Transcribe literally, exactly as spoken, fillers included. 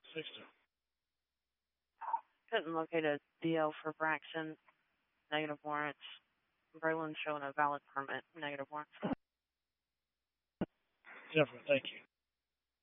six two. Couldn't locate a D L for Braxton. Negative warrants. Braylon showing a valid permit. Negative warrants. Jeffrey, thank you.